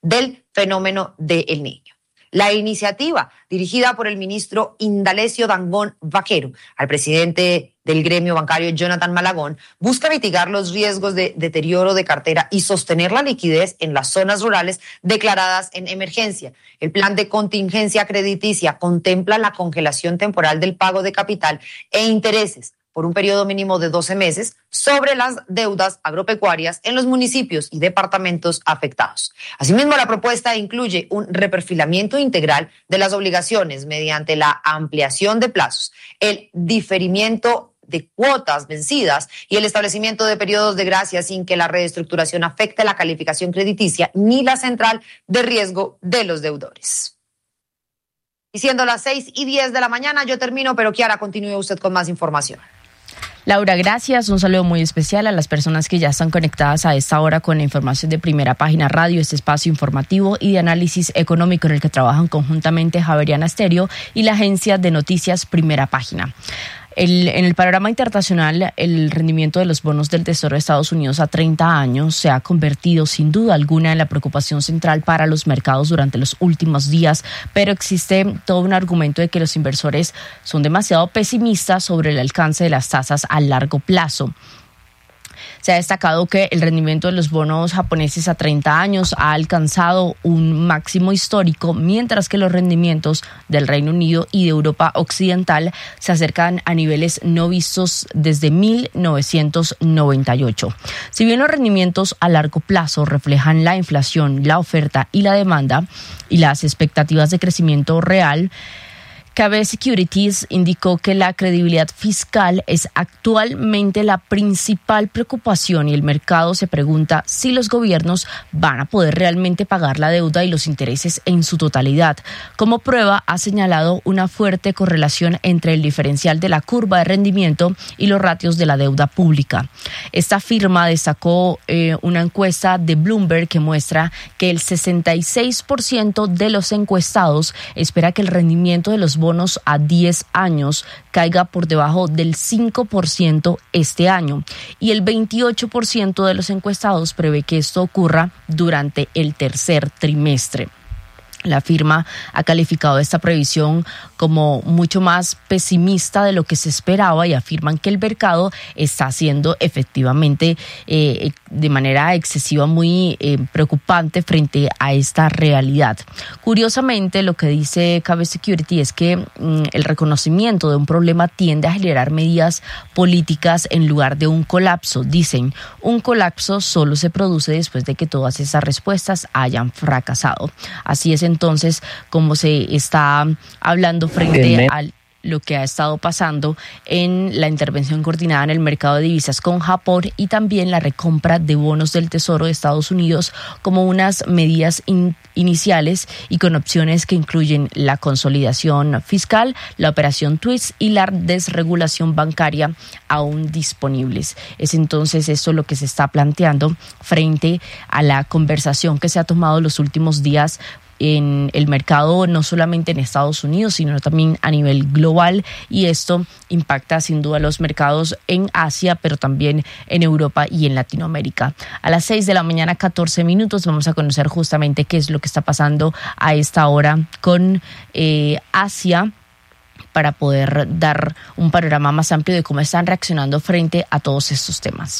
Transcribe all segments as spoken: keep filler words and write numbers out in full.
del fenómeno de El Niño. La iniciativa, dirigida por el ministro Indalecio Dangond Vaquero al presidente del gremio bancario Jonathan Malagón, busca mitigar los riesgos de deterioro de cartera y sostener la liquidez en las zonas rurales declaradas en emergencia. El plan de contingencia crediticia contempla la congelación temporal del pago de capital e intereses por un periodo mínimo de doce meses sobre las deudas agropecuarias en los municipios y departamentos afectados. Asimismo, la propuesta incluye un reperfilamiento integral de las obligaciones mediante la ampliación de plazos, el diferimiento de cuotas vencidas y el establecimiento de periodos de gracia sin que la reestructuración afecte la calificación crediticia ni la central de riesgo de los deudores. Y siendo las seis y diez de la mañana, yo termino, pero Kiara, continúe usted con más información. Laura, gracias. Un saludo muy especial a las personas que ya están conectadas a esta hora con la información de Primera Página Radio, este espacio informativo y de análisis económico en el que trabajan conjuntamente Javeriana Stereo y la agencia de noticias Primera Página. El, en el panorama internacional, el rendimiento de los bonos del Tesoro de Estados Unidos a treinta años se ha convertido sin duda alguna en la preocupación central para los mercados durante los últimos días, pero existe todo un argumento de que los inversores son demasiado pesimistas sobre el alcance de las tasas a largo plazo. Se ha destacado que el rendimiento de los bonos japoneses a treinta años ha alcanzado un máximo histórico, mientras que los rendimientos del Reino Unido y de Europa Occidental se acercan a niveles no vistos desde mil novecientos noventa y ocho. Si bien los rendimientos a largo plazo reflejan la inflación, la oferta y la demanda y las expectativas de crecimiento real, K B Securities indicó que la credibilidad fiscal es actualmente la principal preocupación y el mercado se pregunta si los gobiernos van a poder realmente pagar la deuda y los intereses en su totalidad. Como prueba, ha señalado una fuerte correlación entre el diferencial de la curva de rendimiento y los ratios de la deuda pública. Esta firma destacó eh, una encuesta de Bloomberg que muestra que el sesenta y seis por ciento de los encuestados espera que el rendimiento de los bonos a diez años caiga por debajo del cinco por ciento este año y el veintiocho por ciento de los encuestados prevé que esto ocurra durante el tercer trimestre. La firma ha calificado esta previsión como mucho más pesimista de lo que se esperaba y afirman que el mercado está siendo efectivamente eh, de manera excesiva muy eh, preocupante frente a esta realidad. Curiosamente, lo que dice K B Security es que mm, el reconocimiento de un problema tiende a generar medidas políticas en lugar de un colapso. Dicen, un colapso solo se produce después de que todas esas respuestas hayan fracasado. Así es entonces como se está hablando frente a lo que ha estado pasando en la intervención coordinada en el mercado de divisas con Japón y también la recompra de bonos del Tesoro de Estados Unidos como unas medidas in- iniciales y con opciones que incluyen la consolidación fiscal, la operación Twist y la desregulación bancaria aún disponibles. Es entonces esto lo que se está planteando frente a la conversación que se ha tomado los últimos días en el mercado, no solamente en Estados Unidos, sino también a nivel global, y esto impacta sin duda los mercados en Asia, pero también en Europa y en Latinoamérica. A las seis de la mañana, catorce minutos, vamos a conocer justamente qué es lo que está pasando a esta hora con eh, Asia, para poder dar un panorama más amplio de cómo están reaccionando frente a todos estos temas.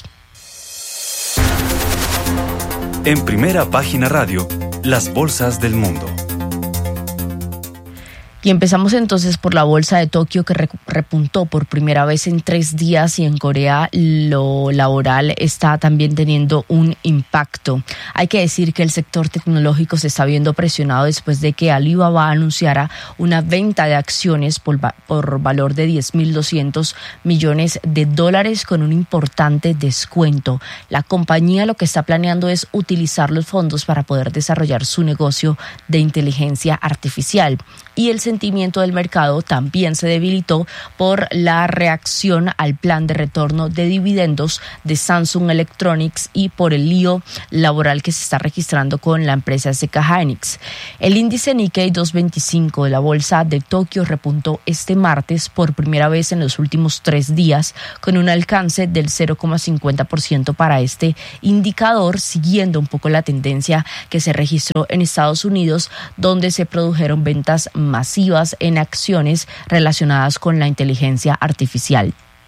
En Primera Página Radio, las bolsas del mundo. Y empezamos entonces por la bolsa de Tokio, que repuntó por primera vez en tres días, y en Corea lo laboral está también teniendo un impacto. Hay que decir que el sector tecnológico se está viendo presionado después de que Alibaba anunciara una venta de acciones por, por valor de diez mil doscientos millones de dólares con un importante descuento. La compañía lo que está planeando es utilizar los fondos para poder desarrollar su negocio de inteligencia artificial. Y el sentimiento del mercado también se debilitó por la reacción al plan de retorno de dividendos de Samsung Electronics y por el lío laboral que se está registrando con la empresa S K Hynix. El índice Nikkei doscientos veinticinco de la bolsa de Tokio repuntó este martes por primera vez en los últimos tres días con un alcance del cero coma cincuenta por ciento para este indicador, siguiendo un poco la tendencia que se registró en Estados Unidos, donde se produjeron ventas masivas en acciones relacionadas con la inteligencia artificial.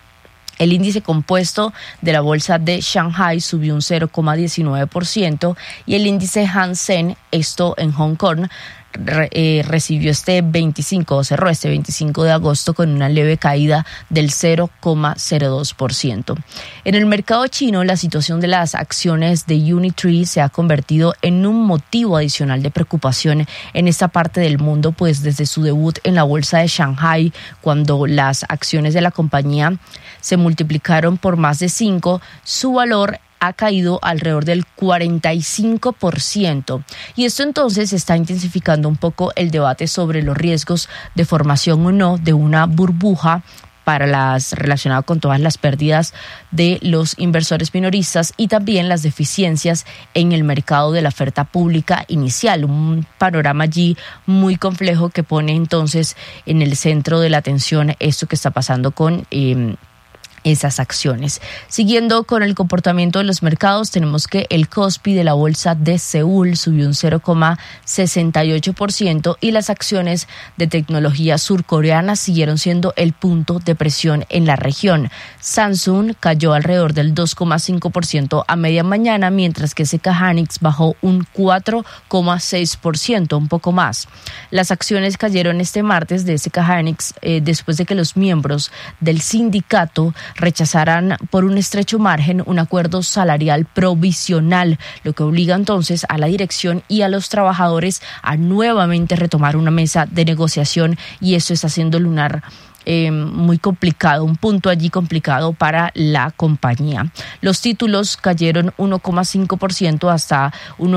El índice compuesto de la bolsa de Shanghai subió un cero coma diecinueve por ciento y el índice Hang Seng, esto en Hong Kong, Re, eh, recibió este veinticinco o cerró este veinticinco de agosto con una leve caída del cero coma cero dos por ciento. En el mercado chino, la situación de las acciones de Unitree se ha convertido en un motivo adicional de preocupación en esta parte del mundo, pues desde su debut en la bolsa de Shanghai, cuando las acciones de la compañía se multiplicaron por más de cinco, su valor ha caído alrededor del cuarenta y cinco por ciento. Y esto entonces está intensificando un poco el debate sobre los riesgos de formación o no de una burbuja para las relacionadas con todas las pérdidas de los inversores minoristas y también las deficiencias en el mercado de la oferta pública inicial. Un panorama allí muy complejo que pone entonces en el centro de la atención esto que está pasando con eh, esas acciones. Siguiendo con el comportamiento de los mercados, tenemos que el Kospi de la bolsa de Seúl subió un cero coma sesenta y ocho por ciento y las acciones de tecnología surcoreanas siguieron siendo el punto de presión en la región. Samsung cayó alrededor del dos coma cinco por ciento a media mañana, mientras que S K Hynix bajó un cuatro coma seis por ciento, un poco más. Las acciones cayeron este martes de S K Hynix eh, después de que los miembros del sindicato rechazaran por un estrecho margen un acuerdo salarial provisional, lo que obliga entonces a la dirección y a los trabajadores a nuevamente retomar una mesa de negociación, y eso está haciendo lunar Eh, muy complicado, un punto allí complicado para la compañía. Los títulos cayeron uno coma cinco por ciento hasta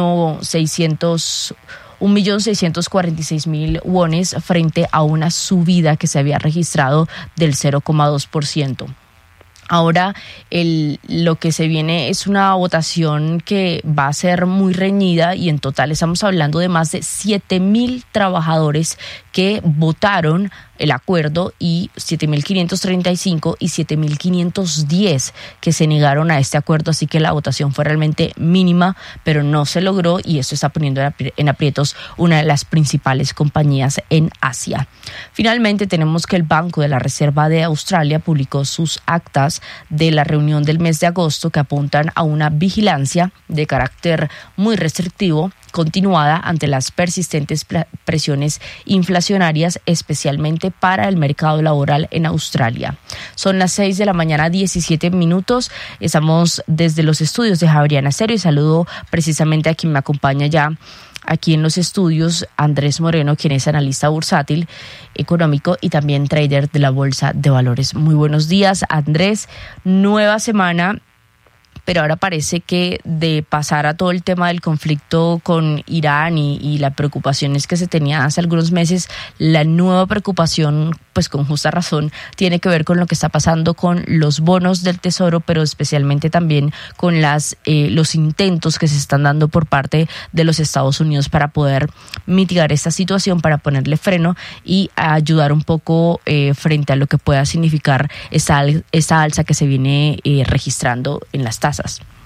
un millón seiscientos cuarenta y seis mil wones frente a una subida que se había registrado del cero coma dos por ciento. Ahora el, lo que se viene es una votación que va a ser muy reñida y en total estamos hablando de más de siete mil trabajadores que votaron el acuerdo y siete mil quinientos treinta y cinco y siete mil quinientos diez que se negaron a este acuerdo, así que la votación fue realmente mínima, pero no se logró y esto está poniendo en aprietos una de las principales compañías en Asia. Finalmente tenemos que el Banco de la Reserva de Australia publicó sus actas de la reunión del mes de agosto que apuntan a una vigilancia de carácter muy restrictivo continuada ante las persistentes presiones inflacionarias, especialmente para el mercado laboral en Australia. Son las seis de la mañana, diecisiete minutos. Estamos desde los estudios de Javeriana Estéreo y saludo precisamente a quien me acompaña ya aquí en los estudios, Andrés Moreno, quien es analista bursátil económico y también trader de la Bolsa de Valores. Muy buenos días, Andrés. Nueva semana, pero ahora parece que de pasar a todo el tema del conflicto con Irán y, y las preocupaciones que se tenían hace algunos meses, la nueva preocupación, pues con justa razón, tiene que ver con lo que está pasando con los bonos del Tesoro, pero especialmente también con las eh, los intentos que se están dando por parte de los Estados Unidos para poder mitigar esta situación, para ponerle freno y ayudar un poco eh, frente a lo que pueda significar esta, esta alza que se viene eh, registrando en las tasas.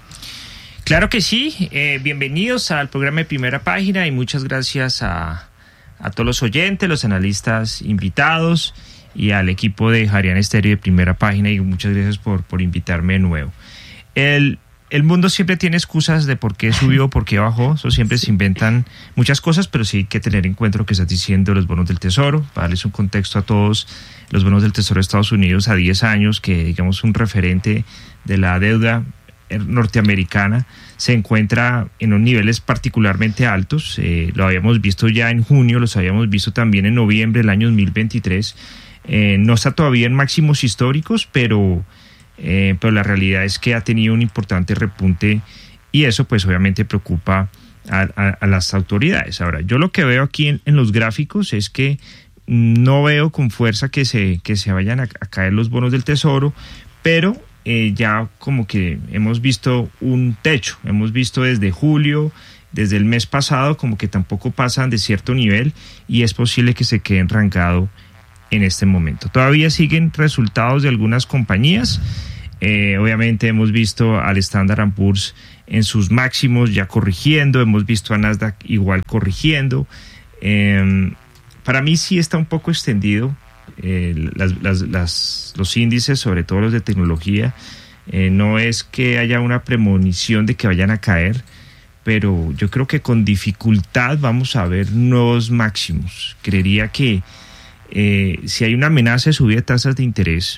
Claro que sí, eh, bienvenidos al programa de Primera Página y muchas gracias a, a todos los oyentes, los analistas invitados y al equipo de Javeriana Estéreo de Primera Página, y muchas gracias por, por invitarme de nuevo. El, el mundo siempre tiene excusas de por qué subió, por qué bajó, eso siempre se inventan muchas cosas, pero sí hay que tener en cuenta lo que estás diciendo, los bonos del Tesoro, para darles un contexto a todos. Los bonos del Tesoro de Estados Unidos a diez años, que digamos un referente de la deuda norteamericana, se encuentra en unos niveles particularmente altos. Eh, lo habíamos visto ya en junio, los habíamos visto también en noviembre del año dos mil veintitrés. Eh, no está todavía en máximos históricos, pero, eh, pero la realidad es que ha tenido un importante repunte y eso pues obviamente preocupa a, a, a las autoridades. Ahora, yo lo que veo aquí en, en los gráficos es que no veo con fuerza que se, que se vayan a, a caer los bonos del Tesoro, pero eh, ya como que hemos visto un techo, hemos visto desde julio, desde el mes pasado, como que tampoco pasan de cierto nivel y es posible que se queden rangados en este momento. Todavía siguen resultados de algunas compañías. Eh, obviamente hemos visto al Standard and Poor's en sus máximos ya corrigiendo, hemos visto a Nasdaq igual corrigiendo. Eh, para mí sí está un poco extendido eh, las, las, las, los índices, sobre todo los de tecnología. Eh, no es que haya una premonición de que vayan a caer, pero yo creo que con dificultad vamos a ver nuevos máximos. Creería que eh, si hay una amenaza de subida de tasas de interés,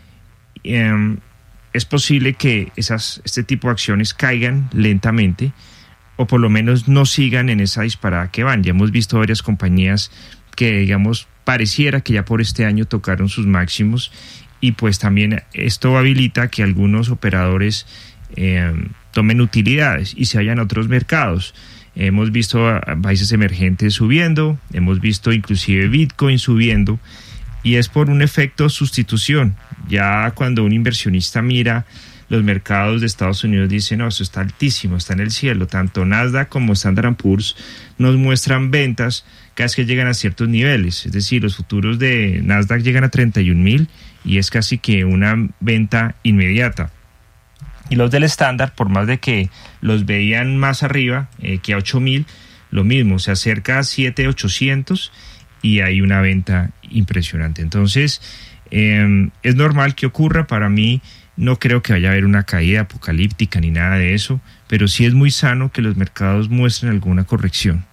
eh, es posible que esas, este tipo de acciones caigan lentamente o por lo menos no sigan en esa disparada que van. Ya hemos visto varias compañías que, digamos, pareciera que ya por este año tocaron sus máximos y pues también esto habilita que algunos operadores eh, tomen utilidades y se vayan a otros mercados. Hemos visto a países emergentes subiendo, hemos visto inclusive Bitcoin subiendo y es por un efecto sustitución. Ya cuando un inversionista mira los mercados de Estados Unidos dice, no, eso está altísimo, está en el cielo. Tanto Nasdaq como Standard and Poor's nos muestran ventas cada vez que llegan a ciertos niveles. Es decir, los futuros de Nasdaq llegan a treinta y un mil y es casi que una venta inmediata. Y los del Standard, por más de que los veían más arriba eh, que a ocho mil, lo mismo, se acerca a siete mil ochocientos y hay una venta impresionante. Entonces, eh, es normal que ocurra. Para mí, no creo que vaya a haber una caída apocalíptica ni nada de eso, pero sí es muy sano que los mercados muestren alguna corrección.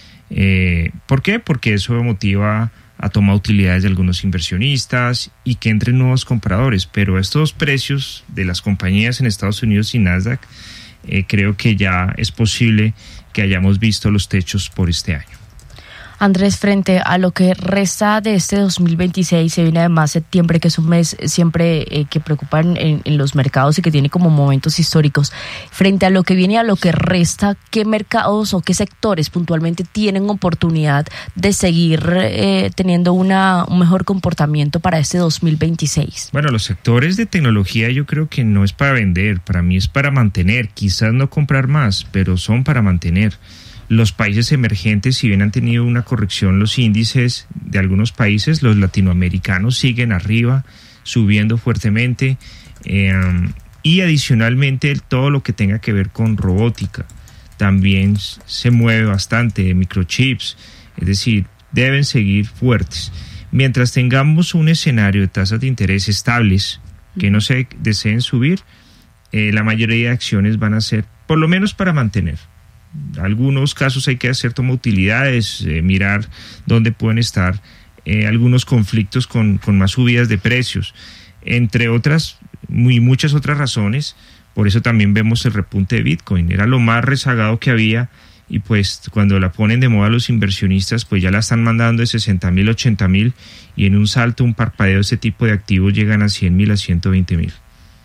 Eh, ¿Por qué? Porque eso motiva a tomar utilidades de algunos inversionistas y que entren nuevos compradores, pero estos precios de las compañías en Estados Unidos y Nasdaq, eh, creo que ya es posible que hayamos visto los techos por este año. Andrés, frente a lo que resta de este dos mil veintiséis, se viene además septiembre, que es un mes siempre eh, que preocupa en, en los mercados y que tiene como momentos históricos. Frente a lo que viene y a lo que resta, ¿qué mercados o qué sectores puntualmente tienen oportunidad de seguir eh, teniendo una, un mejor comportamiento para este dos mil veintiséis? Bueno, los sectores de tecnología yo creo que no es para vender, para mí es para mantener, quizás no comprar más, pero son para mantener. Los países emergentes, si bien han tenido una corrección los índices de algunos países, los latinoamericanos siguen arriba, subiendo fuertemente, eh, y adicionalmente todo lo que tenga que ver con robótica también se mueve bastante, microchips, es decir, deben seguir fuertes. Mientras tengamos un escenario de tasas de interés estables que no se deseen subir, eh, la mayoría de acciones van a ser por lo menos para mantener. Algunos casos hay que hacer toma utilidades, eh, mirar dónde pueden estar eh, algunos conflictos con, con más subidas de precios, entre otras, muy muchas otras razones. Por eso también vemos el repunte de Bitcoin, era lo más rezagado que había y pues cuando la ponen de moda los inversionistas pues ya la están mandando de sesenta mil, ochenta mil y en un salto, un parpadeo de ese tipo de activos llegan a cien mil, a ciento veinte mil.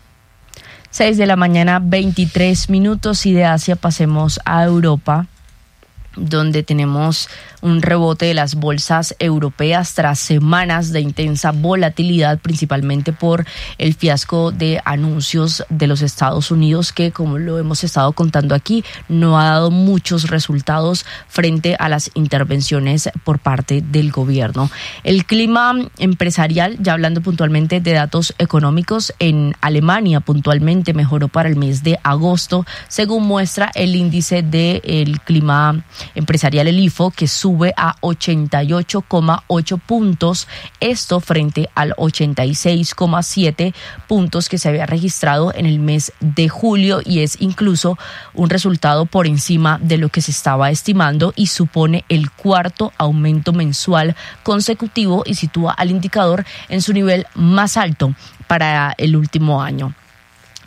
seis de la mañana, veintitrés minutos, y de Asia pasemos a Europa, donde tenemos un rebote de las bolsas europeas tras semanas de intensa volatilidad, principalmente por el fiasco de anuncios de los Estados Unidos, que, como lo hemos estado contando aquí, no ha dado muchos resultados frente a las intervenciones por parte del gobierno. El clima empresarial, ya hablando puntualmente de datos económicos, en Alemania puntualmente mejoró para el mes de agosto, según muestra el índice del clima empresarial, el I F O, que sube a ochenta y ocho coma ocho puntos, esto frente al ochenta y seis coma siete puntos que se había registrado en el mes de julio, y es incluso un resultado por encima de lo que se estaba estimando y supone el cuarto aumento mensual consecutivo y sitúa al indicador en su nivel más alto para el último año.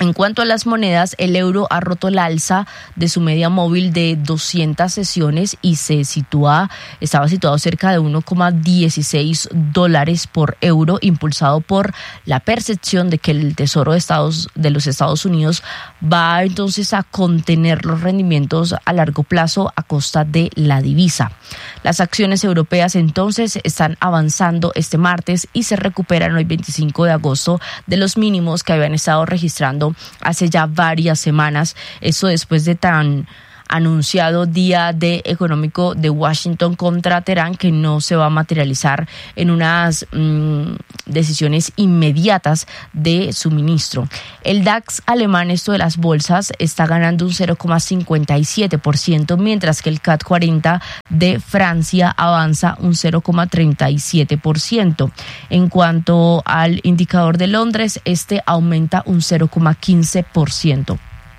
En cuanto a las monedas, el euro ha roto el alza de su media móvil de doscientas sesiones y se sitúa, estaba situado cerca de uno coma dieciséis dólares por euro, impulsado por la percepción de que el Tesoro de, Estados, de los Estados Unidos va entonces a contener los rendimientos a largo plazo a costa de la divisa. Las acciones europeas entonces están avanzando este martes y se recuperan hoy veinticinco de agosto de los mínimos que habían estado registrando hace ya varias semanas, eso después de tan anunciado día de económico de Washington contra Teherán, que no se va a materializar en unas mmm, decisiones inmediatas de suministro. El DAX alemán, esto de las bolsas, está ganando un cero coma cincuenta y siete por ciento, mientras que el C A C cuarenta de Francia avanza un cero coma treinta y siete por ciento. En cuanto al indicador de Londres, este aumenta un cero coma quince por ciento.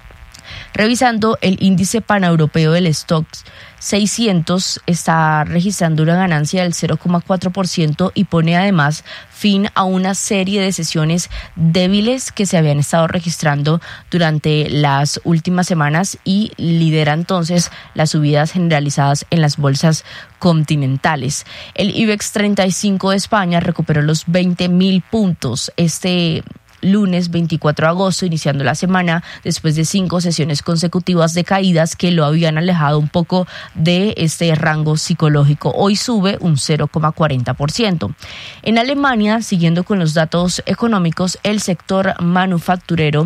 Revisando el índice paneuropeo del Stoxx seiscientos, está registrando una ganancia del cero coma cuatro por ciento y pone además fin a una serie de sesiones débiles que se habían estado registrando durante las últimas semanas y lidera entonces las subidas generalizadas en las bolsas continentales. El IBEX treinta y cinco de España recuperó los veinte mil puntos este lunes veinticuatro de agosto, iniciando la semana después de cinco sesiones consecutivas de caídas que lo habían alejado un poco de este rango psicológico. Hoy sube un cero coma cuarenta por ciento. En Alemania, siguiendo con los datos económicos, el sector manufacturero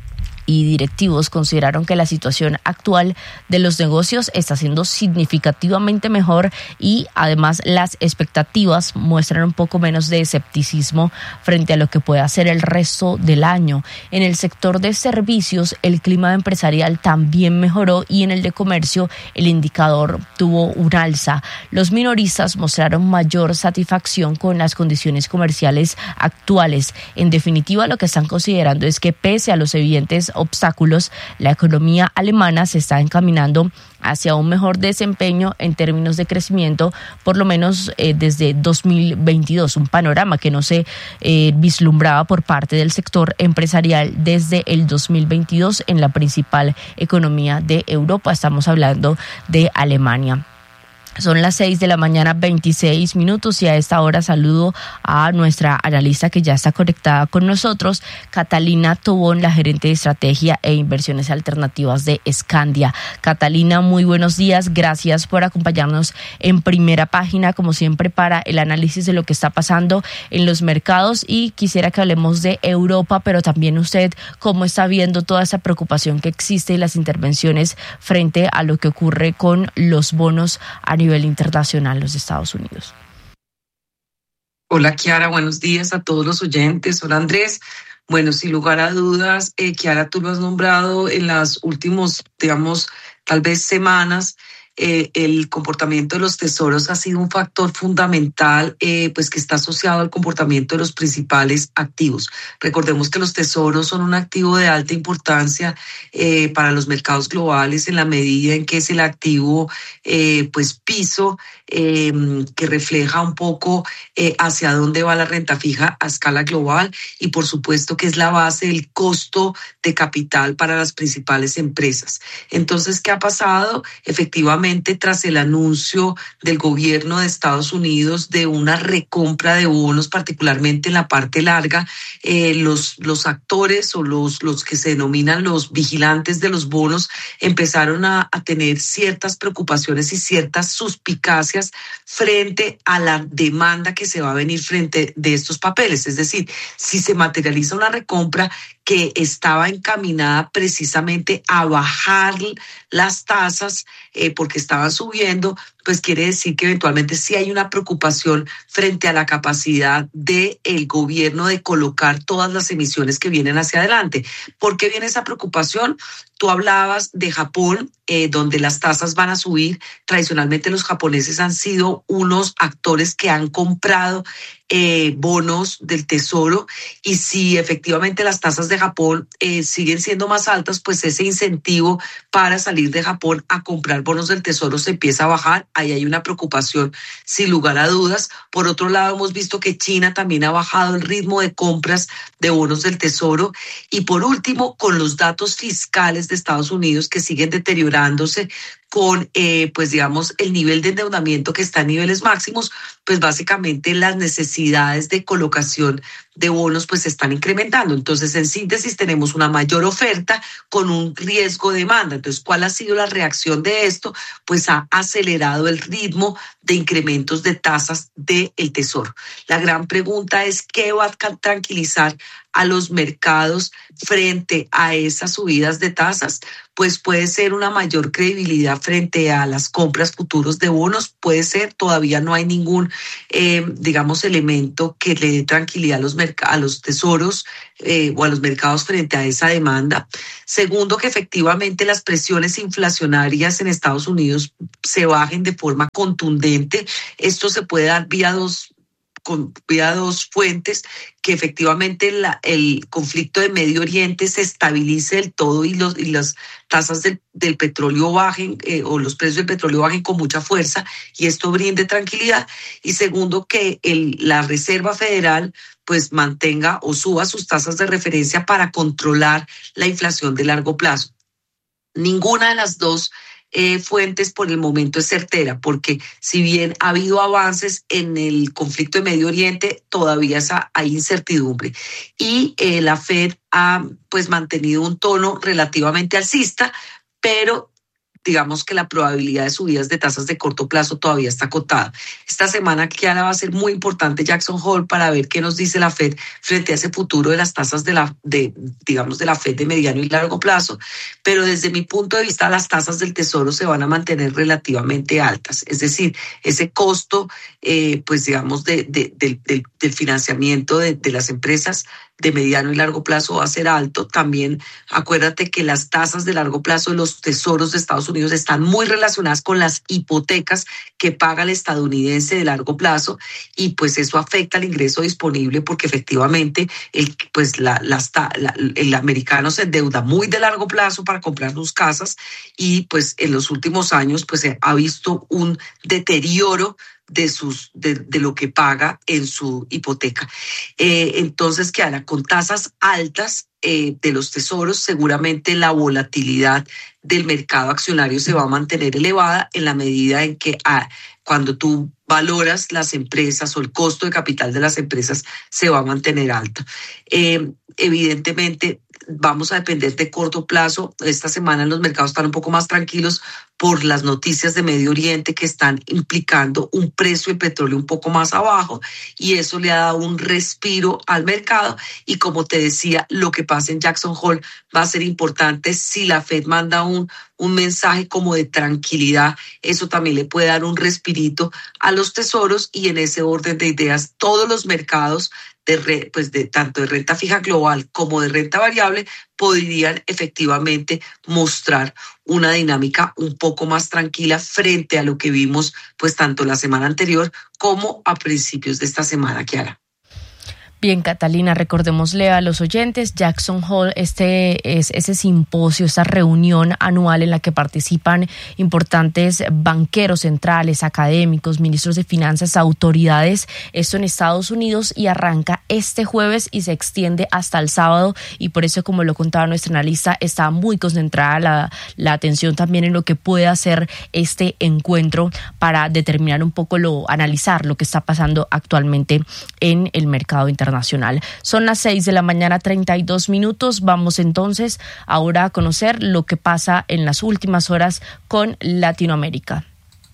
y directivos consideraron que la situación actual de los negocios está siendo significativamente mejor y además las expectativas muestran un poco menos de escepticismo frente a lo que puede hacer el resto del año. En el sector de servicios, el clima empresarial también mejoró y en el de comercio el indicador tuvo un alza. Los minoristas mostraron mayor satisfacción con las condiciones comerciales actuales. En definitiva, lo que están considerando es que pese a los evidentes obstáculos, la economía alemana se está encaminando hacia un mejor desempeño en términos de crecimiento, por lo menos eh, desde dos mil veintidós, un panorama que no se eh, vislumbraba por parte del sector empresarial desde el dos mil veintidós en la principal economía de Europa. Estamos hablando de Alemania. Son las seis de la mañana, veintiséis minutos, y a esta hora saludo a nuestra analista que ya está conectada con nosotros, Catalina Tobón, la gerente de estrategia e inversiones alternativas de Scandia. Catalina, muy buenos días, gracias por acompañarnos en Primera Página, como siempre, para el análisis de lo que está pasando en los mercados, y quisiera que hablemos de Europa, pero también usted, cómo está viendo toda esa preocupación que existe y las intervenciones frente a lo que ocurre con los bonos a nivel internacional los Estados Unidos. Hola Kiara, buenos días a todos los oyentes. Hola Andrés. Bueno, sin lugar a dudas, eh, Kiara, tú lo has nombrado en las últimos, digamos, tal vez semanas. Eh, el comportamiento de los tesoros ha sido un factor fundamental, eh, pues que está asociado al comportamiento de los principales activos. Recordemos que los tesoros son un activo de alta importancia eh, para los mercados globales en la medida en que es el activo, eh, pues piso, eh, que refleja un poco eh, hacia dónde va la renta fija a escala global, y por supuesto que es la base del costo de capital para las principales empresas. Entonces, ¿qué ha pasado? Efectivamente, tras el anuncio del gobierno de Estados Unidos de una recompra de bonos, particularmente en la parte larga, eh, los, los actores o los, los que se denominan los vigilantes de los bonos empezaron a, a tener ciertas preocupaciones y ciertas suspicacias frente a la demanda que se va a venir frente de estos papeles. Es decir, si se materializa una recompra que estaba encaminada precisamente a bajar las tasas eh, porque estaban subiendo, pues quiere decir que eventualmente sí hay una preocupación frente a la capacidad del gobierno de colocar todas las emisiones que vienen hacia adelante. ¿Por qué viene esa preocupación? Tú hablabas de Japón, eh, donde las tasas van a subir. Tradicionalmente los japoneses han sido unos actores que han comprado eh, bonos del tesoro, y si efectivamente las tasas de Japón eh, siguen siendo más altas, pues ese incentivo para salir de Japón a comprar bonos del tesoro se empieza a bajar. Ahí hay una preocupación sin lugar a dudas. Por otro lado, hemos visto que China también ha bajado el ritmo de compras de bonos del tesoro. Y por último, con los datos fiscales de Estados Unidos que siguen deteriorándose, con, eh, pues digamos, el nivel de endeudamiento que está a niveles máximos, pues básicamente las necesidades de colocación de bonos pues se están incrementando. Entonces, en síntesis, tenemos una mayor oferta con un riesgo de demanda. Entonces, ¿cuál ha sido la reacción de esto? Pues ha acelerado el ritmo de incrementos de tasas del tesoro. La gran pregunta es, ¿qué va a tranquilizar a los mercados frente a esas subidas de tasas? Pues puede ser una mayor credibilidad frente a las compras futuros de bonos, puede ser, todavía no hay ningún, eh, digamos, elemento que le dé tranquilidad a los, merc- a los tesoros eh, o a los mercados frente a esa demanda. Segundo, que efectivamente las presiones inflacionarias en Estados Unidos se bajen de forma contundente. Esto se puede dar vía dos con vía dos fuentes, que efectivamente la, el conflicto de Medio Oriente se estabilice del todo y, los, y las tasas del, del petróleo bajen eh, o los precios del petróleo bajen con mucha fuerza, y esto brinde tranquilidad. Y segundo, que el, la Reserva Federal pues mantenga o suba sus tasas de referencia para controlar la inflación de largo plazo. Ninguna de las dos Eh, fuentes por el momento es certera, porque si bien ha habido avances en el conflicto de Medio Oriente, todavía hay incertidumbre, y eh, la Fed ha pues mantenido un tono relativamente alcista, pero digamos que la probabilidad de subidas de tasas de corto plazo todavía está acotada. Esta semana, Kiara, va a ser muy importante Jackson Hole para ver qué nos dice la Fed frente a ese futuro de las tasas de la, de, digamos, de la Fed de mediano y largo plazo. Pero desde mi punto de vista, las tasas del tesoro se van a mantener relativamente altas. Es decir, ese costo, eh, pues digamos, de, de, de, de, del financiamiento de, de las empresas de mediano y largo plazo va a ser alto. También acuérdate que las tasas de largo plazo de los tesoros de Estados Unidos están muy relacionadas con las hipotecas que paga el estadounidense de largo plazo, y pues eso afecta el ingreso disponible, porque efectivamente el, pues la, la, la, el americano se endeuda muy de largo plazo para comprar sus casas, y pues en los últimos años pues se ha visto un deterioro de sus de, de lo que paga en su hipoteca. Eh, entonces, que ahora con tasas altas eh, de los tesoros, seguramente la volatilidad del mercado accionario se va a mantener elevada en la medida en que ah, cuando tú valoras las empresas, o el costo de capital de las empresas se va a mantener alto. Eh, evidentemente, vamos a depender de corto plazo. Esta semana los mercados están un poco más tranquilos por las noticias de Medio Oriente que están implicando un precio de petróleo un poco más abajo, y eso le ha dado un respiro al mercado. Y como te decía, lo que pasa en Jackson Hole va a ser importante. Si la Fed manda un, un mensaje como de tranquilidad, eso también le puede dar un respirito a los tesoros, y en ese orden de ideas todos los mercados de, re, pues de tanto de renta fija global como de renta variable podrían efectivamente mostrar una dinámica un poco más tranquila frente a lo que vimos pues tanto la semana anterior como a principios de esta semana, Kiara. Bien, Catalina, recordémosle a los oyentes, Jackson Hole, este es ese simposio, esta reunión anual en la que participan importantes banqueros centrales, académicos, ministros de finanzas, autoridades, esto en Estados Unidos, y arranca este jueves y se extiende hasta el sábado, y por eso, como lo contaba nuestra analista, está muy concentrada la, la atención también en lo que puede hacer este encuentro para determinar un poco, lo analizar lo que está pasando actualmente en el mercado internacional. Nacional. Son las seis de la mañana, treinta y dos minutos. Vamos entonces ahora a conocer lo que pasa en las últimas horas con Latinoamérica.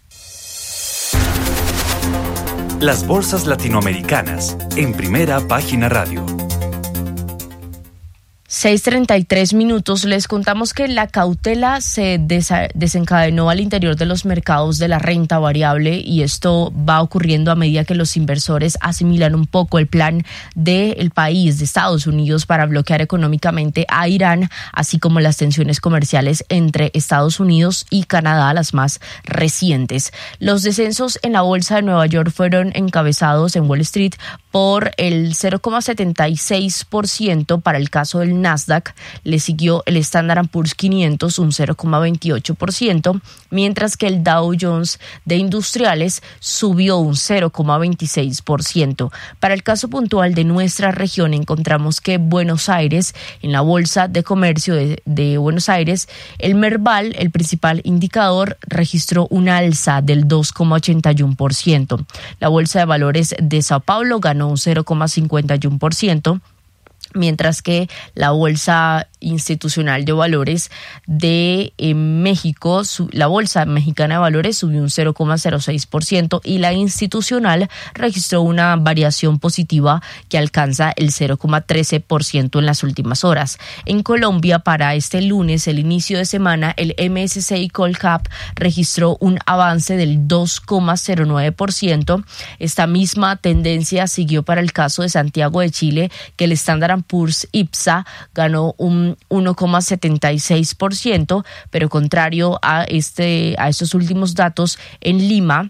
Las bolsas latinoamericanas en Primera Página Radio. seis treinta y tres minutos. Les contamos que la cautela se desa- desencadenó al interior de los mercados de la renta variable, y esto va ocurriendo a medida que los inversores asimilan un poco el plan del país, de Estados Unidos, para bloquear económicamente a Irán, así como las tensiones comerciales entre Estados Unidos y Canadá, las más recientes. Los descensos en la bolsa de Nueva York fueron encabezados en Wall Street por el cero coma setenta y seis por ciento para el caso del Nasdaq. Le siguió el Standard and Poor's quinientos, un cero coma veintiocho por ciento, mientras que el Dow Jones de Industriales subió un cero coma veintiséis por ciento. Para el caso puntual de nuestra región, encontramos que Buenos Aires, en la Bolsa de Comercio de, de Buenos Aires, el Merval, el principal indicador, registró una alza del dos coma ochenta y uno por ciento. La Bolsa de Valores de Sao Paulo ganó un cero coma cincuenta y uno por ciento, mientras que la Bolsa Institucional de Valores de eh, México, su, la Bolsa Mexicana de Valores subió un cero coma cero seis por ciento, y la institucional registró una variación positiva que alcanza el cero coma trece por ciento en las últimas horas. En Colombia, para este lunes, el inicio de semana, el M S C I Colcap registró un avance del dos coma cero nueve por ciento. Esta misma tendencia siguió para el caso de Santiago de Chile, que el Standard and Poor's IPSA ganó un uno coma setenta y seis por ciento, pero contrario a este a estos últimos datos, en Lima,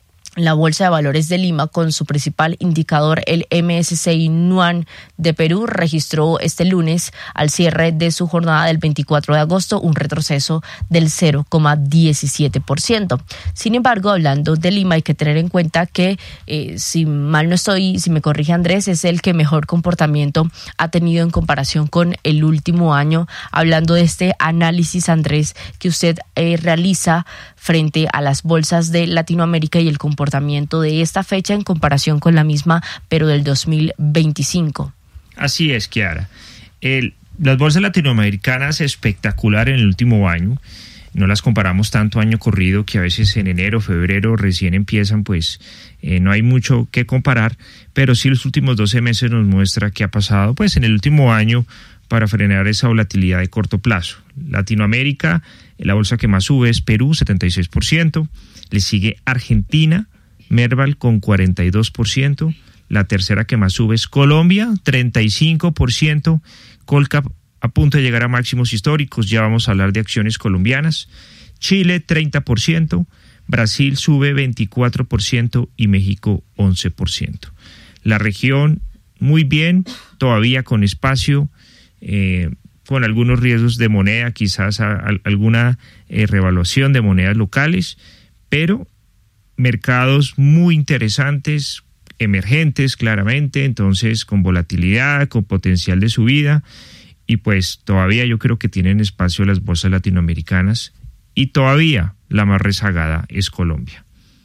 la Bolsa de Valores de Lima, con su principal indicador, el M S C I Nuan de Perú, registró este lunes, al cierre de su jornada del veinticuatro de agosto, un retroceso del cero coma diecisiete por ciento. Sin embargo, hablando de Lima, hay que tener en cuenta que, eh, si mal no estoy, si me corrige Andrés, es el que mejor comportamiento ha tenido en comparación con el último año. Hablando de este análisis, Andrés, que usted eh, realiza frente a las bolsas de Latinoamérica y el comportamiento de esta fecha en comparación con la misma, pero del dos mil veinticinco. Así es, Kiara. El, las bolsas latinoamericanas, espectacular en el último año. No las comparamos tanto año corrido, que a veces en enero, febrero recién empiezan, pues eh, no hay mucho que comparar, pero sí los últimos doce meses nos muestra qué ha pasado pues en el último año para frenar esa volatilidad de corto plazo. Latinoamérica, la bolsa que más sube es Perú, setenta y seis por ciento, le sigue Argentina, Merval con cuarenta y dos por ciento, la tercera que más sube es Colombia, treinta y cinco por ciento, Colcap a punto de llegar a máximos históricos, ya vamos a hablar de acciones colombianas, Chile treinta por ciento, Brasil sube veinticuatro por ciento y México once por ciento. La región muy bien, todavía con espacio, eh, con algunos riesgos de moneda, quizás a, a, alguna eh, revaluación de monedas locales, pero mercados muy interesantes, emergentes claramente, entonces con volatilidad, con potencial de subida, y pues todavía yo creo que tienen espacio las bolsas latinoamericanas, y todavía la más rezagada es Colombia.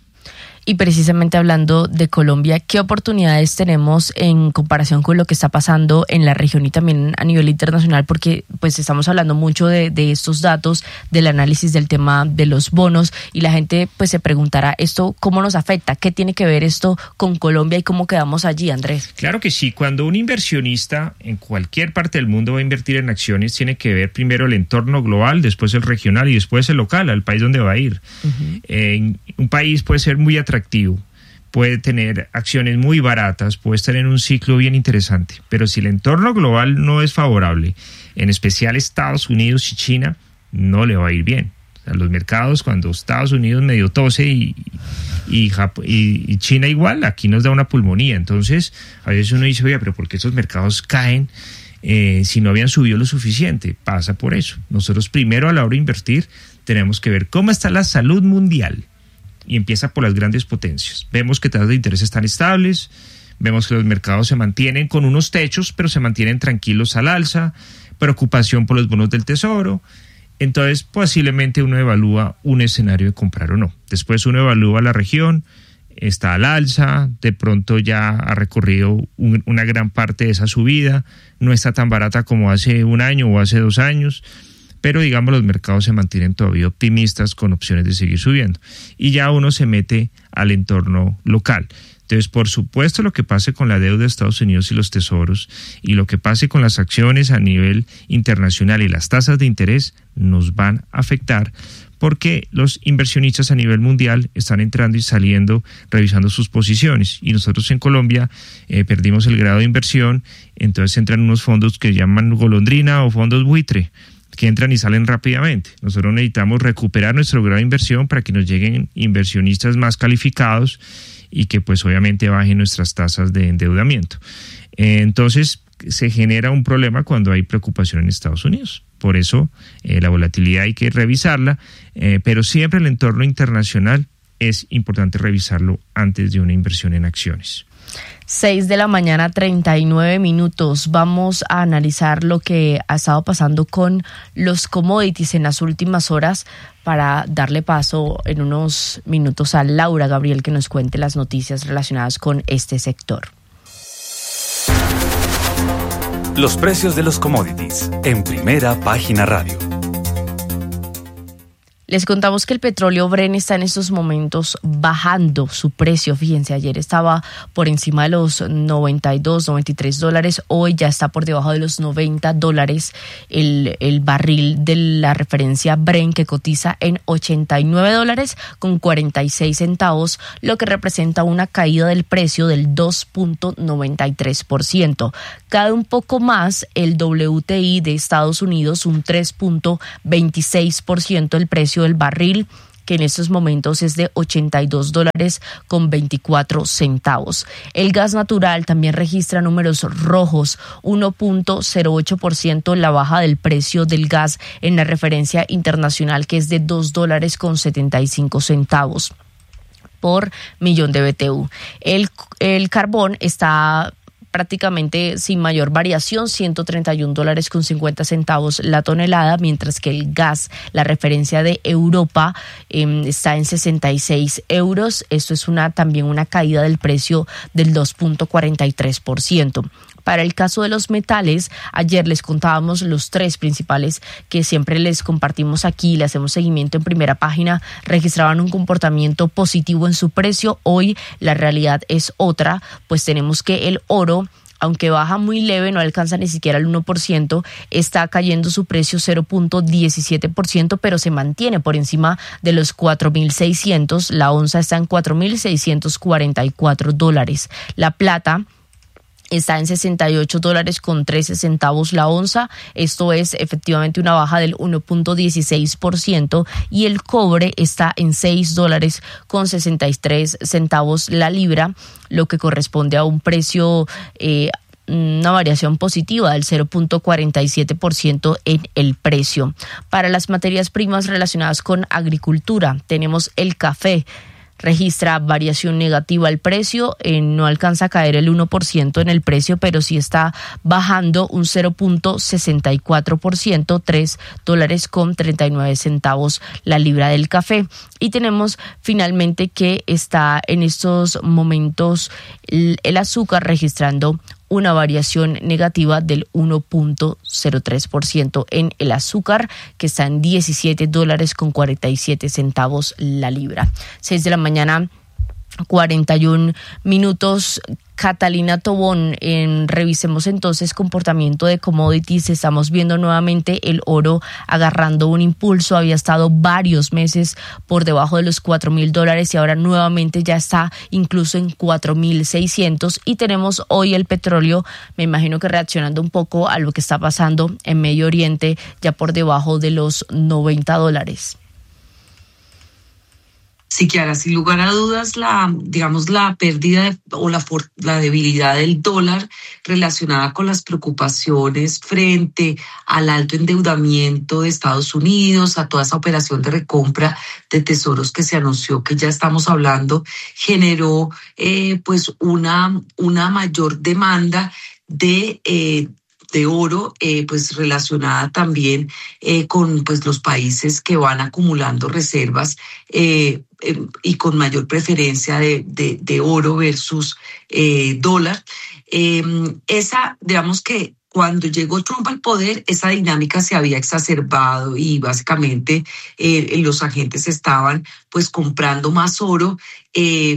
Y precisamente hablando de Colombia, ¿qué oportunidades tenemos en comparación con lo que está pasando en la región y también a nivel internacional? Porque pues estamos hablando mucho de, de estos datos, del análisis del tema de los bonos, y la gente pues se preguntará, ¿esto cómo nos afecta? ¿Qué tiene que ver esto con Colombia y cómo quedamos allí, Andrés? Claro que sí. Cuando un inversionista en cualquier parte del mundo va a invertir en acciones, tiene que ver primero el entorno global, después el regional y después el local, al país donde va a ir. Uh-huh. En un país puede ser muy atractivo, atractivo, puede tener acciones muy baratas, puede estar en un ciclo bien interesante, pero si el entorno global no es favorable, en especial Estados Unidos y China, no le va a ir bien. O sea, los mercados, cuando Estados Unidos medio tose y, y, Japón, y, y China igual, aquí nos da una pulmonía. Entonces, a veces uno dice, oye, pero ¿por qué esos mercados caen eh, si no habían subido lo suficiente? Pasa por eso. Nosotros primero, a la hora de invertir, tenemos que ver cómo está la salud mundial. Y empieza por las grandes potencias. Vemos que tasas de interés están estables, vemos que los mercados se mantienen con unos techos, pero se mantienen tranquilos al alza, preocupación por los bonos del tesoro. Entonces, posiblemente uno evalúa un escenario de comprar o no. Después uno evalúa la región, está al alza, de pronto ya ha recorrido un, una gran parte de esa subida, no está tan barata como hace un año o hace dos años, pero digamos los mercados se mantienen todavía optimistas con opciones de seguir subiendo. Y ya uno se mete al entorno local. Entonces, por supuesto, lo que pase con la deuda de Estados Unidos y los tesoros y lo que pase con las acciones a nivel internacional y las tasas de interés nos van a afectar, porque los inversionistas a nivel mundial están entrando y saliendo, revisando sus posiciones. Y nosotros en Colombia eh, perdimos el grado de inversión, entonces entran unos fondos que llaman golondrina o fondos buitre, que entran y salen rápidamente. Nosotros necesitamos recuperar nuestro grado de inversión para que nos lleguen inversionistas más calificados y que pues obviamente bajen nuestras tasas de endeudamiento. Eh, entonces se genera un problema cuando hay preocupación en Estados Unidos. Por eso eh, la volatilidad hay que revisarla, eh, pero siempre el entorno internacional es importante revisarlo antes de una inversión en acciones. seis de la mañana, treinta y nueve minutos. Vamos a analizar lo que ha estado pasando con los commodities en las últimas horas para darle paso en unos minutos a Laura Gabriel que nos cuente las noticias relacionadas con este sector. Los precios de los commodities en Primera Página Radio. Les contamos que el petróleo Brent está en estos momentos bajando su precio. Fíjense, ayer estaba por encima de los noventa y dos, noventa y tres dólares. Hoy ya está por debajo de los noventa dólares el, el barril de la referencia Brent, que cotiza en ochenta y nueve dólares con cuarenta y seis centavos, lo que representa una caída del precio del dos punto noventa y tres por ciento. Cae un poco más el W T I de Estados Unidos, un tres punto veintiséis por ciento el precio del barril, que en estos momentos es de ochenta y dos dólares con veinticuatro centavos. El gas natural también registra números rojos, uno punto cero ocho por ciento la baja del precio del gas en la referencia internacional, que es de dos dólares con setenta y cinco centavos por millón de B T U. El, el carbón está prácticamente sin mayor variación, ciento treinta y un dólares con cincuenta centavos la tonelada, mientras que el gas, la referencia de Europa, eh, está en sesenta y seis euros. Esto es una también una caída del precio del dos punto cuarenta y tres por ciento. Para el caso de los metales, ayer les contábamos los tres principales que siempre les compartimos aquí, le hacemos seguimiento en Primera Página, registraban un comportamiento positivo en su precio. Hoy la realidad es otra, pues tenemos que el oro, aunque baja muy leve, no alcanza ni siquiera el uno por ciento, está cayendo su precio cero punto diecisiete por ciento, pero se mantiene por encima de los cuatro mil seiscientos, la onza está en cuatro mil seiscientos cuarenta y cuatro dólares. La plata está en sesenta y ocho dólares con trece centavos la onza. Esto es efectivamente una baja del uno punto dieciséis por ciento, y el cobre está en seis dólares con sesenta y tres centavos la libra, lo que corresponde a un precio, eh, una variación positiva del cero punto cuarenta y siete por ciento en el precio. Para las materias primas relacionadas con agricultura, tenemos el café. Registra variación negativa al precio, eh, no alcanza a caer el uno por ciento en el precio, pero sí está bajando un cero punto sesenta y cuatro por ciento, tres dólares con treinta y nueve centavos la libra del café. Y tenemos finalmente que está en estos momentos el, el azúcar registrando una variación negativa del uno punto cero tres por ciento en el azúcar, que está en diecisiete dólares con cuarenta y siete centavos la libra. seis de la mañana, cuarenta y un minutos. Catalina Tobón, en, revisemos entonces comportamiento de commodities. Estamos viendo nuevamente el oro agarrando un impulso. Había estado varios meses por debajo de los cuatro mil dólares y ahora nuevamente ya está incluso en cuatro mil seiscientos. Y tenemos hoy el petróleo, me imagino que reaccionando un poco a lo que está pasando en Medio Oriente, ya por debajo de los noventa dólares. Sí, Kiara, sin lugar a dudas, la, digamos, la pérdida de, o la, for, la debilidad del dólar relacionada con las preocupaciones frente al alto endeudamiento de Estados Unidos, a toda esa operación de recompra de tesoros que se anunció, que ya estamos hablando, generó eh, pues una, una mayor demanda de eh, de oro, eh, pues relacionada también eh, con pues los países que van acumulando reservas eh, eh, y con mayor preferencia de, de, de oro versus eh, dólar. Eh, esa, digamos que cuando llegó Trump al poder, esa dinámica se había exacerbado y básicamente eh, los agentes estaban pues comprando más oro, eh,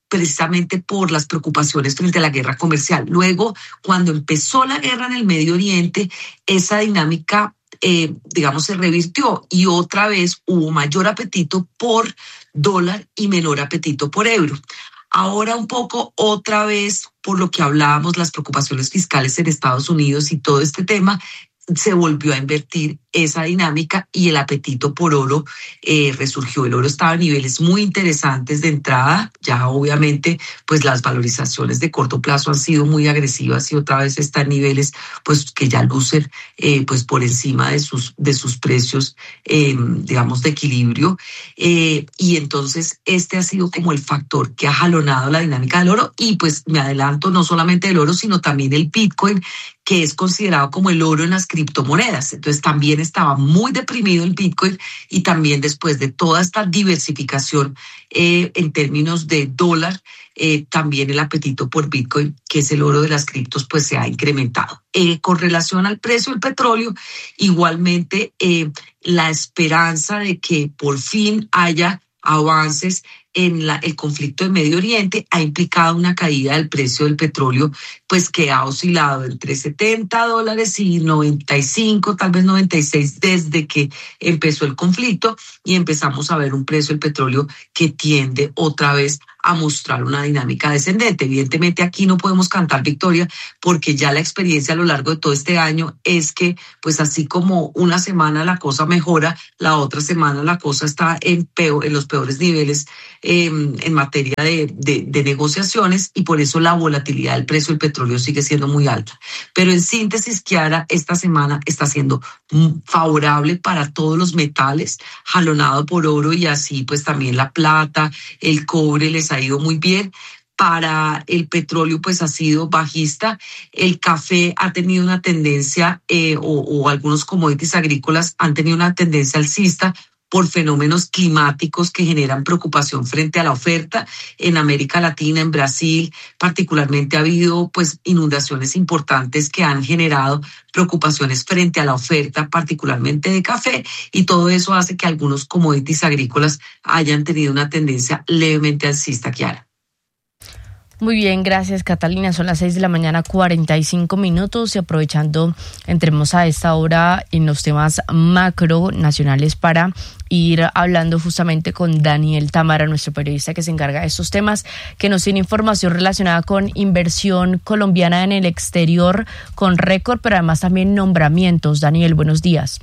precisamente por las preocupaciones frente a la guerra comercial. Luego, cuando empezó la guerra en el Medio Oriente, esa dinámica, eh, digamos, se revirtió y otra vez hubo mayor apetito por dólar y menor apetito por euro. Ahora un poco otra vez, por lo que hablábamos, las preocupaciones fiscales en Estados Unidos y todo este tema, se volvió a invertir esa dinámica y el apetito por oro eh, resurgió. El oro estaba a niveles muy interesantes de entrada. Ya obviamente pues las valorizaciones de corto plazo han sido muy agresivas y otra vez están en niveles pues que ya lucen eh, pues por encima de sus, de sus precios eh, digamos de equilibrio. Eh, y entonces este ha sido como el factor que ha jalonado la dinámica del oro y pues me adelanto no solamente el oro sino también el Bitcoin, que es considerado como el oro en las criptomonedas. Entonces también estaba muy deprimido el Bitcoin y también después de toda esta diversificación eh, en términos de dólar, eh, también el apetito por Bitcoin, que es el oro de las criptos, pues se ha incrementado. Eh, con relación al precio del petróleo, igualmente eh, la esperanza de que por fin haya avances en la, el conflicto de Medio Oriente ha implicado una caída del precio del petróleo, pues que ha oscilado entre setenta dólares y noventa y cinco, tal vez noventa y seis desde que empezó el conflicto y empezamos a ver un precio del petróleo que tiende otra vez a mostrar una dinámica descendente. Evidentemente aquí no podemos cantar victoria porque ya la experiencia a lo largo de todo este año es que pues así como una semana la cosa mejora, la otra semana la cosa está en, peor, en los peores niveles eh, en materia de, de, de negociaciones y por eso la volatilidad del precio del petróleo sigue siendo muy alta. Pero en síntesis, Kiara, esta semana está siendo favorable para todos los metales, jalonado por oro y así pues también la plata, el cobre les ha ido muy bien. Para el petróleo pues ha sido bajista, el café ha tenido una tendencia eh, o, o algunos commodities agrícolas han tenido una tendencia alcista por fenómenos climáticos que generan preocupación frente a la oferta. En América Latina, en Brasil, particularmente ha habido pues inundaciones importantes que han generado preocupaciones frente a la oferta, particularmente de café, y todo eso hace que algunos commodities agrícolas hayan tenido una tendencia levemente alcista, Kiara. Muy bien, gracias Catalina. Son las seis de la mañana, cuarenta y cinco minutos y aprovechando, entremos a esta hora en los temas macro nacionales para ir hablando justamente con Daniel Támara, nuestro periodista que se encarga de estos temas, que nos tiene información relacionada con inversión colombiana en el exterior con récord, pero además también nombramientos. Daniel, buenos días.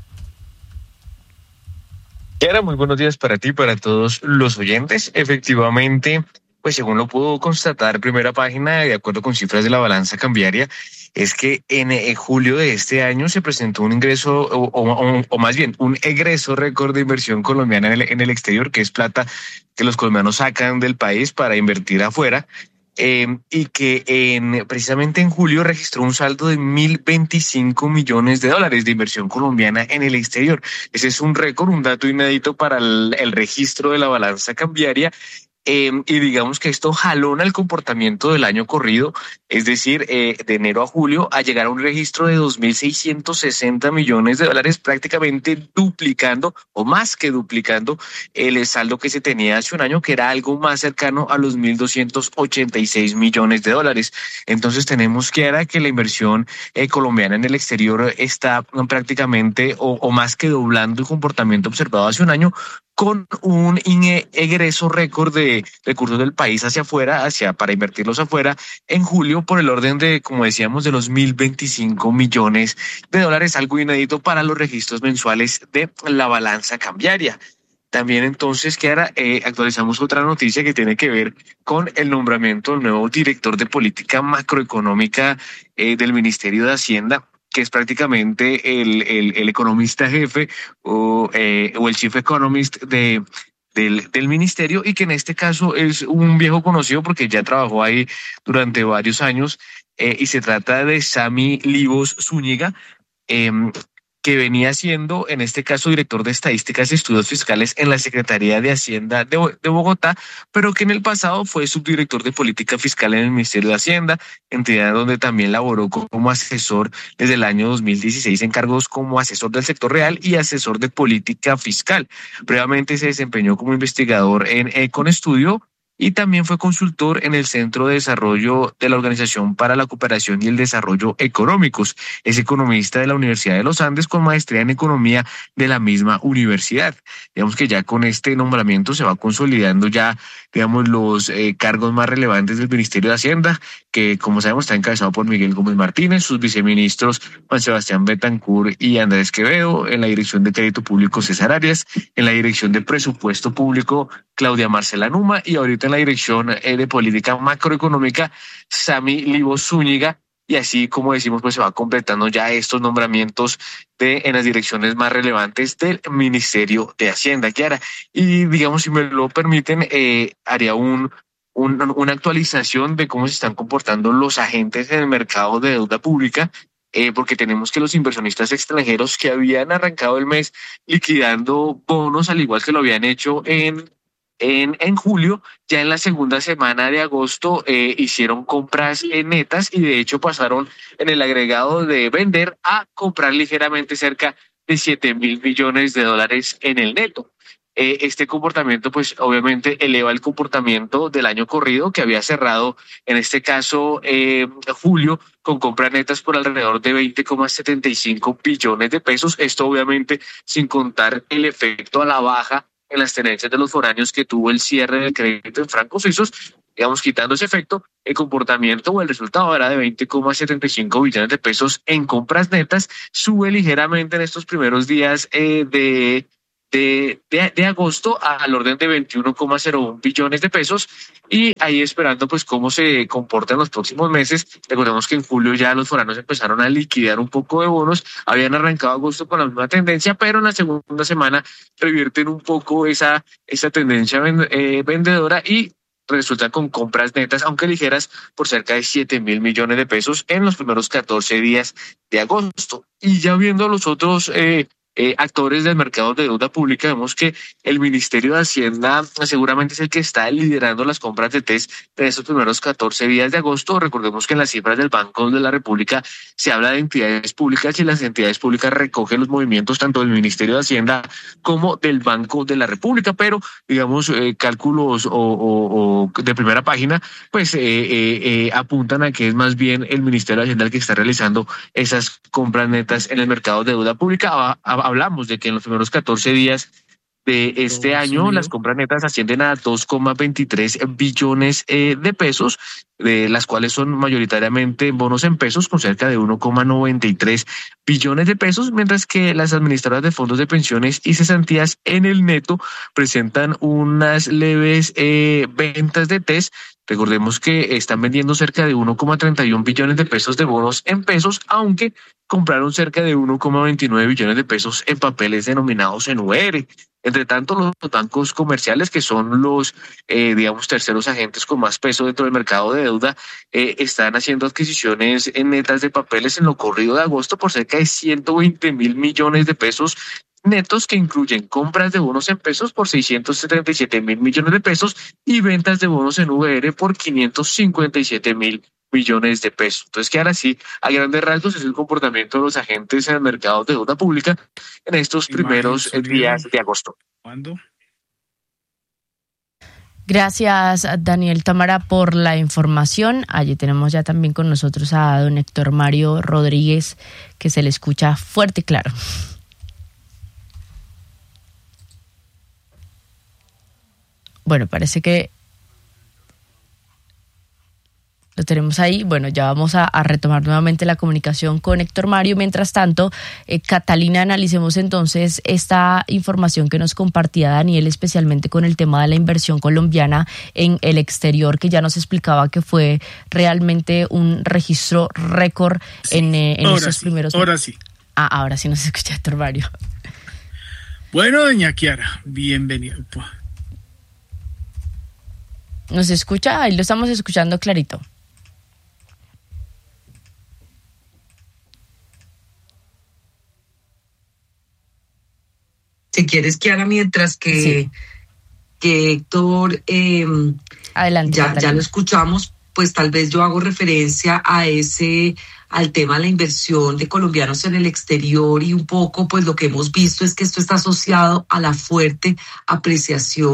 Kiara, muy buenos días para ti, para todos los oyentes. Efectivamente, pues según lo pudo constatar Primera Página, de acuerdo con cifras de la balanza cambiaria, es que en eh, julio de este año se presentó un ingreso, o, o, o más bien un egreso récord de inversión colombiana en el, en el exterior, que es plata que los colombianos sacan del país para invertir afuera, eh, y que en, precisamente en julio registró un saldo de mil veinticinco millones de dólares de inversión colombiana en el exterior. Ese es un récord, un dato inédito para el, el registro de la balanza cambiaria. Eh, y digamos que esto jalona el comportamiento del año corrido, es decir, eh, de enero a julio, a llegar a un registro de dos mil seiscientos sesenta millones de dólares, prácticamente duplicando o más que duplicando el saldo que se tenía hace un año, que era algo más cercano a los mil doscientos ochenta y seis millones de dólares. Entonces tenemos que era que la inversión eh, colombiana en el exterior está prácticamente o, o más que doblando el comportamiento observado hace un año, con un egreso récord de recursos del país hacia afuera, hacia para invertirlos afuera, en julio por el orden de, como decíamos, de los mil veinticinco millones de dólares, algo inédito para los registros mensuales de la balanza cambiaria. También entonces, Kiara, eh, actualizamos otra noticia que tiene que ver con el nombramiento del nuevo director de política macroeconómica eh, del Ministerio de Hacienda, que es prácticamente el, el, el economista jefe o, eh, o el chief economist de, del, del ministerio, y que en este caso es un viejo conocido porque ya trabajó ahí durante varios años, eh, y se trata de Sami Livos Zúñiga, eh, que venía siendo, en este caso, director de Estadísticas y Estudios Fiscales en la Secretaría de Hacienda de, de Bogotá, pero que en el pasado fue subdirector de Política Fiscal en el Ministerio de Hacienda, entidad donde también laboró como asesor desde el año dos mil dieciséis en cargos como asesor del sector real y asesor de política fiscal. Previamente se desempeñó como investigador en Econestudio y también fue consultor en el Centro de Desarrollo de la Organización para la Cooperación y el Desarrollo Económicos. Es economista de la Universidad de los Andes con maestría en economía de la misma universidad. Digamos que ya con este nombramiento se va consolidando ya, digamos, los eh, cargos más relevantes del Ministerio de Hacienda, que como sabemos está encabezado por Miguel Gómez Martínez, sus viceministros Juan Sebastián Betancourt y Andrés Quevedo, en la Dirección de Crédito Público César Arias, en la Dirección de Presupuesto Público Claudia Marcela Numa y ahorita en la Dirección de Política Macroeconómica Sami Libo Zúñiga, y así como decimos pues se va completando ya estos nombramientos de en las direcciones más relevantes del Ministerio de Hacienda, Kiara. Y digamos, si me lo permiten, eh, haría un, un una actualización de cómo se están comportando los agentes en el mercado de deuda pública, eh, porque tenemos que los inversionistas extranjeros que habían arrancado el mes liquidando bonos al igual que lo habían hecho en En, en julio, ya en la segunda semana de agosto eh, hicieron compras eh, netas y de hecho pasaron en el agregado de vender a comprar ligeramente cerca de siete mil millones de dólares en el neto. Eh, este comportamiento pues obviamente eleva el comportamiento del año corrido que había cerrado en este caso eh, julio con compras netas por alrededor de veinte coma setenta y cinco billones de pesos. Esto obviamente sin contar el efecto a la baja en las tenencias de los foráneos que tuvo el cierre del crédito en francos suizos. Digamos, quitando ese efecto, el comportamiento o el resultado era de veinte coma setenta y cinco billones de pesos en compras netas, sube ligeramente en estos primeros días eh, de, de, de, de agosto al orden de veintiuno coma cero uno billones de pesos, y ahí esperando pues cómo se comporta en los próximos meses. Recordemos que en julio ya los foráneos empezaron a liquidar un poco de bonos, habían arrancado agosto con la misma tendencia, pero en la segunda semana revierten un poco esa, esa tendencia eh, vendedora y resultan con compras netas, aunque ligeras, por cerca de siete mil millones de pesos en los primeros catorce días de agosto. Y ya viendo los otros eh, Eh, actores del mercado de deuda pública, vemos que el Ministerio de Hacienda seguramente es el que está liderando las compras de T E S de estos primeros catorce días de agosto. Recordemos que en las cifras del Banco de la República se habla de entidades públicas y las entidades públicas recogen los movimientos tanto del Ministerio de Hacienda como del Banco de la República, pero digamos eh, cálculos o, o, o de primera página pues eh, eh, eh, apuntan a que es más bien el Ministerio de Hacienda el que está realizando esas compras netas en el mercado de deuda pública. A, a, Hablamos de que en los primeros catorce días de este año las compras netas ascienden a dos coma veintitrés billones eh, de pesos, de las cuales son mayoritariamente bonos en pesos con cerca de uno coma noventa y tres billones de pesos, mientras que las administradoras de fondos de pensiones y cesantías en el neto presentan unas leves eh, ventas de T E S. Recordemos que están vendiendo cerca de uno coma treinta y uno billones de pesos de bonos en pesos, aunque compraron cerca de uno coma veintinueve billones de pesos en papeles denominados en U R. Entre tanto, los bancos comerciales, que son los, eh, digamos, terceros agentes con más peso dentro del mercado de deuda, eh, están haciendo adquisiciones en netas de papeles en lo corrido de agosto por cerca de ciento veinte mil millones de pesos netos, que incluyen compras de bonos en pesos por seiscientos setenta y siete mil millones de pesos y ventas de bonos en V R por quinientos cincuenta y siete mil millones de pesos. Entonces, que ahora sí, a grandes rasgos, es el comportamiento de los agentes en el mercado de deuda pública en estos primeros días de agosto. ¿Cuándo? Gracias, Daniel Támara, por la información. Allí tenemos ya también con nosotros a don Héctor Mario Rodríguez, que se le escucha fuerte y claro. Bueno, parece que lo tenemos ahí. Bueno, ya vamos a, a retomar nuevamente la comunicación con Héctor Mario. Mientras tanto, eh, Catalina, analicemos entonces esta información que nos compartía Daniel, especialmente con el tema de la inversión colombiana en el exterior, que ya nos explicaba que fue realmente un registro récord sí, en, eh, en estos sí, primeros... Ahora sí. Ah, ahora sí nos escucha Héctor Mario. Bueno, doña Kiara, bienvenida. ¿Nos escucha? Ahí lo estamos escuchando clarito. Si quieres, Kiara, mientras que, sí. que Héctor eh, Adelante, ya, ya lo escuchamos, pues tal vez yo hago referencia a ese, al tema de la inversión de colombianos en el exterior, y un poco pues lo que hemos visto es que esto está asociado a la fuerte apreciación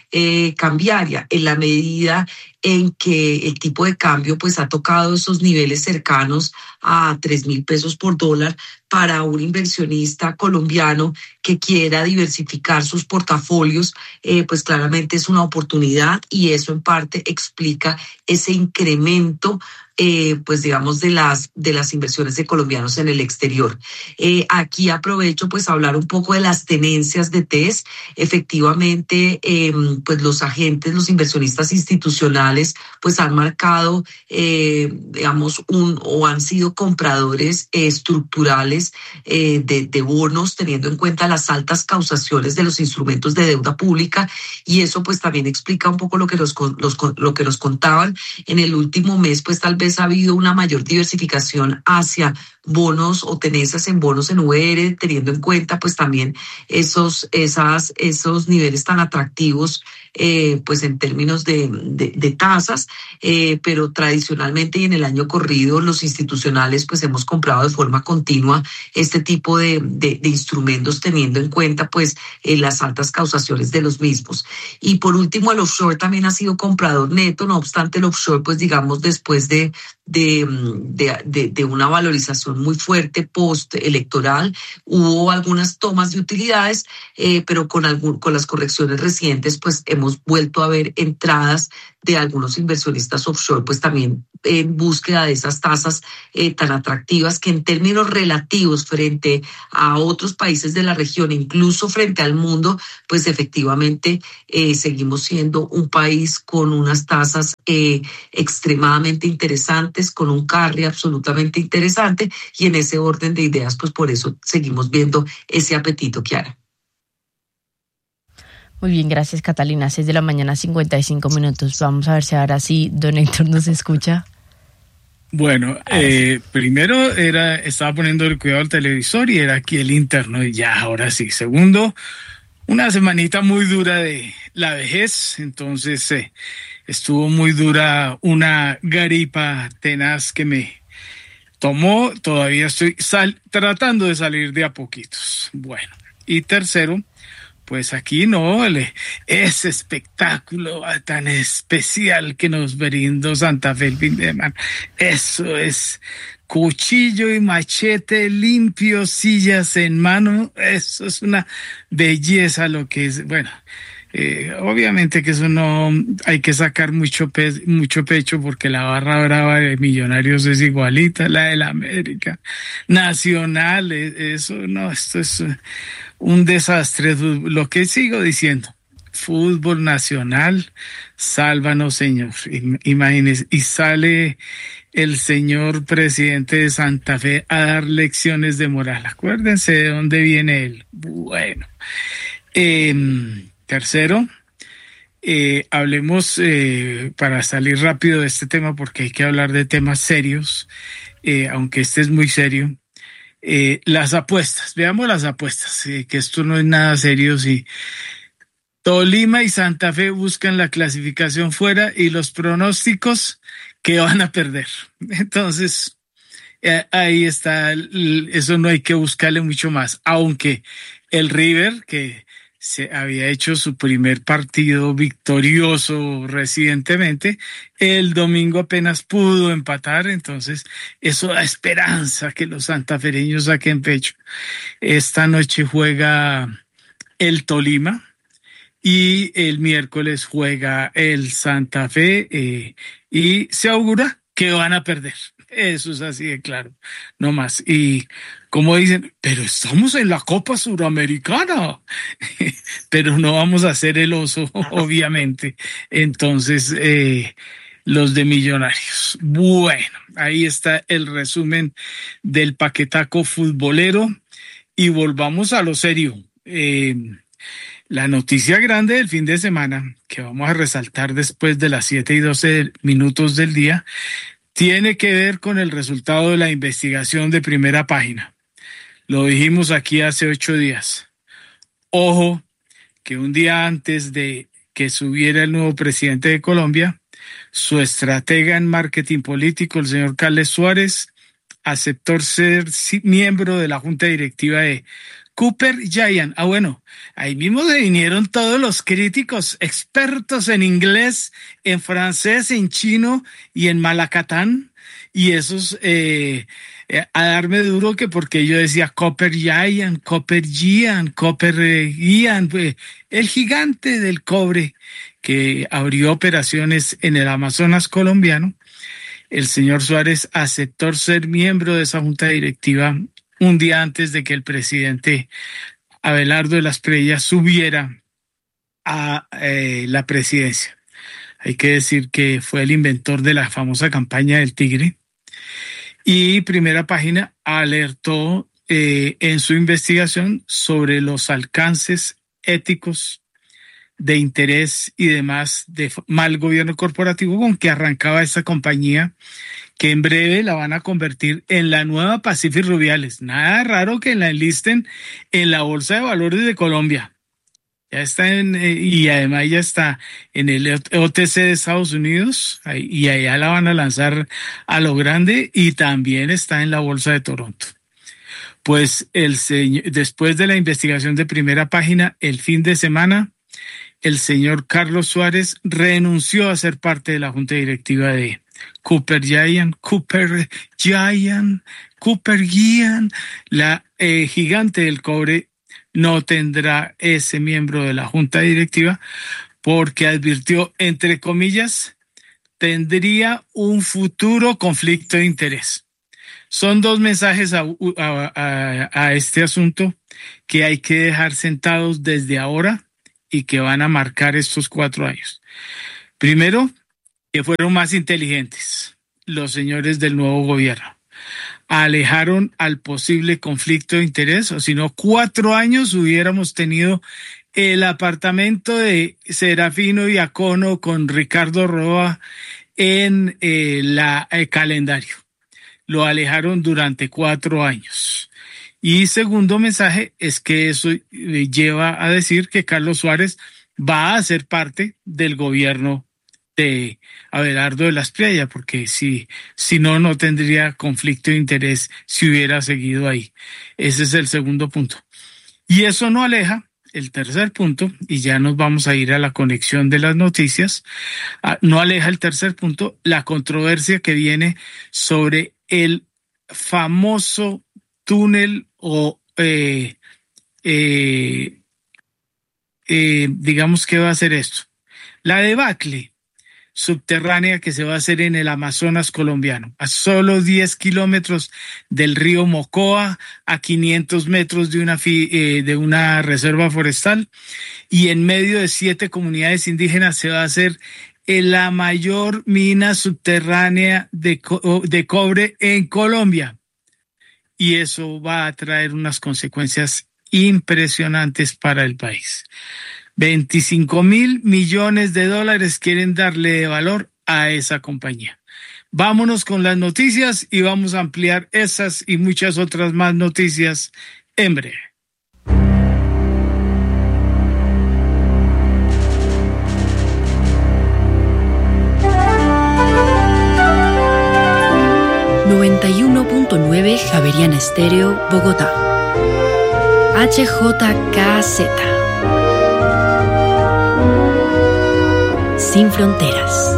eh, cambiaria, en la medida en que el tipo de cambio pues ha tocado esos niveles cercanos a tres mil pesos por dólar. Para un inversionista colombiano que quiera diversificar sus portafolios, eh, pues claramente es una oportunidad, y eso en parte explica ese incremento Eh, pues digamos de las de las inversiones de colombianos en el exterior. Eh, aquí aprovecho pues a hablar un poco de las tenencias de T E S. Efectivamente, eh, pues los agentes, los inversionistas institucionales pues han marcado, eh, digamos, un o han sido compradores eh, estructurales eh, de, de bonos, teniendo en cuenta las altas causaciones de los instrumentos de deuda pública, y eso pues también explica un poco lo que nos, los, lo que nos contaban. En el último mes pues tal vez ha habido una mayor diversificación hacia bonos o tenencias en bonos en U R, teniendo en cuenta pues también esos, esas, esos niveles tan atractivos eh, pues en términos de, de, de tasas, eh, pero tradicionalmente y en el año corrido los institucionales pues hemos comprado de forma continua este tipo de, de, de instrumentos, teniendo en cuenta pues eh, las altas causaciones de los mismos. Y por último, el offshore también ha sido comprador neto. No obstante, el offshore pues digamos después de De, de, de, de una valorización muy fuerte post-electoral, hubo algunas tomas de utilidades, eh, pero con, algún, con las correcciones recientes pues hemos vuelto a ver entradas de algunos inversionistas offshore, pues también en búsqueda de esas tasas eh, tan atractivas, que en términos relativos frente a otros países de la región, incluso frente al mundo, pues efectivamente eh, seguimos siendo un país con unas tasas eh, extremadamente interesantes, con un carry absolutamente interesante, y en ese orden de ideas, pues por eso seguimos viendo ese apetito, Kiara. Muy bien, gracias Catalina. seis de la mañana, cincuenta y cinco minutos. Vamos a ver si ahora sí don Héctor nos escucha. Bueno, eh, primero era estaba poniendo el cuidado al televisor y era aquí el interno, y ya, ahora sí. Segundo, una semanita muy dura de la vejez, entonces eh, estuvo muy dura una gripa tenaz que me tomó. Todavía estoy sal- tratando de salir de a poquitos. Bueno, y tercero, pues aquí no, ese espectáculo tan especial que nos brindó Santa Fe el fin de semana. Eso es cuchillo y machete limpio, sillas en mano. Eso es una belleza lo que es. Bueno, eh, obviamente que eso no hay que sacar mucho, pe- mucho pecho, porque la barra brava de Millonarios es igualita, la de la América Nacional. Eso no, esto es un desastre. Lo que sigo diciendo, fútbol nacional, sálvanos, señor. Imagínense, y sale el señor presidente de Santa Fe a dar lecciones de moral. Acuérdense de dónde viene él. Bueno, eh, tercero, eh, hablemos, eh, para salir rápido de este tema, porque hay que hablar de temas serios, eh, aunque este es muy serio. Eh, las apuestas, veamos las apuestas, eh, que esto no es nada serio. Si Tolima y Santa Fe buscan la clasificación fuera, y los pronósticos que van a perder. Entonces, eh, ahí está, eso no hay que buscarle mucho más, aunque el River, que se había hecho su primer partido victorioso recientemente, el domingo apenas pudo empatar, entonces eso da esperanza que los santafereños saquen pecho. Esta noche juega el Tolima y el miércoles juega el Santa Fe, eh, y se augura que van a perder. Eso es así de claro, no más. Y como dicen, pero estamos en la Copa Suramericana, pero no vamos a hacer el oso, obviamente. Entonces, eh, los de Millonarios. Bueno, ahí está el resumen del paquetaco futbolero, y volvamos a lo serio. Eh, la noticia grande del fin de semana, que vamos a resaltar después de las siete y doce minutos del día, tiene que ver con el resultado de la investigación de Primera Página. Lo dijimos aquí hace ocho días. Ojo, que un día antes de que subiera el nuevo presidente de Colombia, su estratega en marketing político, el señor Carles Suárez, aceptó ser miembro de la junta directiva de Cooper Giant. Ah, bueno, ahí mismo se vinieron todos los críticos expertos en inglés, en francés, en chino y en malacatán. Y esos eh, eh, a darme duro que porque yo decía Cooper Giant, Cooper Giant, Cooper eh, Giant, pues, el gigante del cobre que abrió operaciones en el Amazonas colombiano. El señor Suárez aceptó ser miembro de esa junta directiva un día antes de que el presidente Abelardo de las Preyas subiera a eh, la presidencia. Hay que decir que fue el inventor de la famosa campaña del tigre. Y Primera Página alertó eh, en su investigación sobre los alcances éticos de interés y demás de mal gobierno corporativo con que arrancaba esta compañía, que en breve la van a convertir en la nueva Pacific Rubiales. Nada raro que la enlisten en la Bolsa de Valores de Colombia. Ya está en, eh, y además ya está en el O T C de Estados Unidos, ahí, y allá la van a lanzar a lo grande, y también está en la Bolsa de Toronto. Pues el señor, después de la investigación de Primera Página, el fin de semana, el señor Carlos Suárez renunció a ser parte de la junta directiva de Cooper Giant, Cooper Giant, Cooper Giant, la eh, gigante del cobre. No tendrá ese miembro de la junta directiva porque advirtió, entre comillas, tendría un futuro conflicto de interés. Son dos mensajes a, a, a, a este asunto que hay que dejar sentados desde ahora y que van a marcar estos cuatro años. Primero, que fueron más inteligentes los señores del nuevo gobierno. Alejaron al posible conflicto de interés, o si no, cuatro años hubiéramos tenido el apartamento de Serafino Iacono con Ricardo Roa en eh, la el calendario. Lo alejaron durante cuatro años. Y segundo mensaje es que eso lleva a decir que Carlos Suárez va a ser parte del gobierno de Abelardo de las Preyas, porque si, si no, no tendría conflicto de interés si hubiera seguido ahí. Ese es el segundo punto. Y eso no aleja el tercer punto, y ya nos vamos a ir a la conexión de las noticias, no aleja el tercer punto, la controversia que viene sobre el famoso túnel o eh, eh, eh, digamos que va a ser esto. La debacle subterránea que se va a hacer en el Amazonas colombiano, a solo diez kilómetros del río Mocoa, a quinientos metros de una, eh, de una reserva forestal, y en medio de siete comunidades indígenas se va a hacer la mayor mina subterránea de, co- de cobre en Colombia. Y eso va a traer unas consecuencias impresionantes para el país. veinticinco mil millones de dólares quieren darle de valor a esa compañía. Vámonos con las noticias y vamos a ampliar esas y muchas otras más noticias en breve. noventa y uno punto nueve Javeriana Estéreo, Bogotá. H J K Z. Sin fronteras.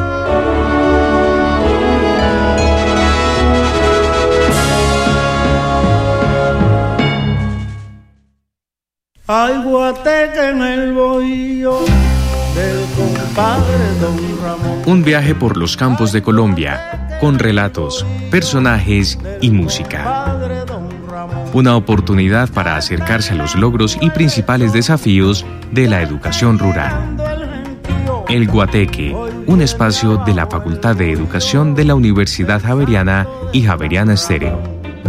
Hay guateque en el bohío del compadre Don Ramón. Un viaje por los campos de Colombia, con relatos, personajes y música. Una oportunidad para acercarse a los logros y principales desafíos de la educación rural. El Guateque, un espacio de la Facultad de Educación de la Universidad Javeriana y Javeriana Estéreo.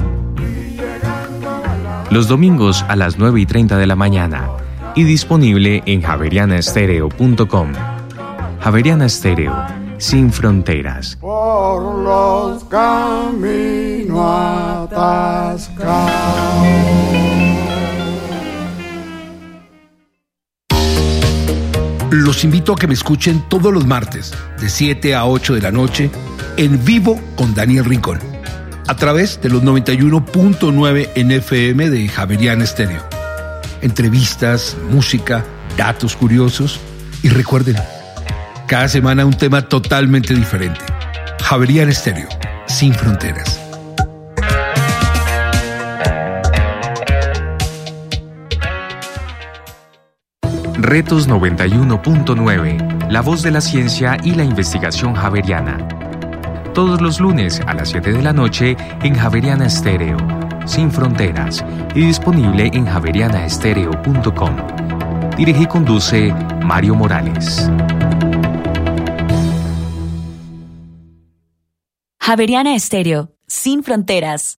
Los domingos a las nueve y treinta de la mañana y disponible en javeriana estéreo punto com. Javeriana Estéreo, sin fronteras. Por los caminos atascados. Los invito a que me escuchen todos los martes, de siete a ocho de la noche, en vivo con Daniel Rincón, a través de los noventa y uno punto nueve en F M de Javeriana Estéreo. entrevistas, música, datos curiosos y recuerden, cada semana un tema totalmente diferente. Javeriana Estéreo, sin fronteras. Retos noventa y uno punto nueve, la voz de la ciencia y la investigación javeriana. Todos los lunes a las siete de la noche en Javeriana Estéreo, sin fronteras, y disponible en javeriana estéreo punto com. Dirige y conduce Mario Morales. Javeriana Estéreo, sin fronteras.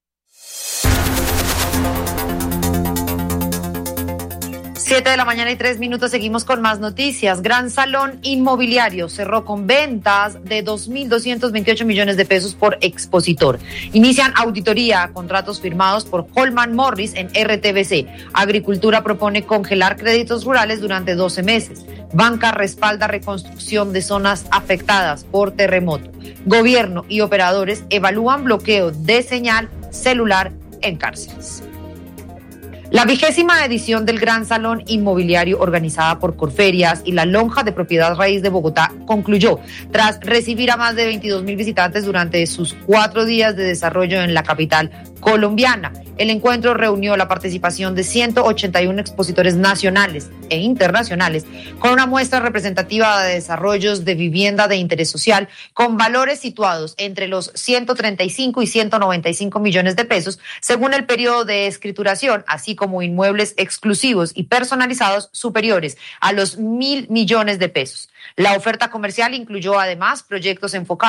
Siete de la mañana y tres minutos, seguimos con más noticias. Gran Salón Inmobiliario cerró con ventas de dos mil doscientos veintiocho millones de pesos por expositor. Inician auditoría a contratos firmados por Holman Morris en R T B C. Agricultura propone congelar créditos rurales durante doce meses. Banca respalda reconstrucción de zonas afectadas por terremoto. Gobierno y operadores evalúan bloqueo de señal celular en cárceles. La vigésima edición del Gran Salón Inmobiliario, organizada por Corferias y la Lonja de Propiedad Raíz de Bogotá, concluyó tras recibir a más de veintidós mil visitantes durante sus cuatro días de desarrollo en la capital colombiana. El encuentro reunió la participación de ciento ochenta y uno expositores nacionales e internacionales con una muestra representativa de desarrollos de vivienda de interés social con valores situados entre los ciento treinta y cinco y ciento noventa y cinco millones de pesos según el periodo de escrituración, así como inmuebles exclusivos y personalizados superiores a los mil millones de pesos. La oferta comercial incluyó además proyectos enfocados